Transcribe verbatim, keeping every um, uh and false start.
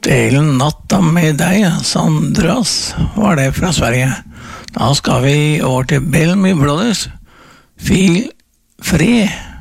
Delen natta med deg, Sandras, var det fra Sverige. Da skal vi over til Bellamy Brothers. Feel Fred.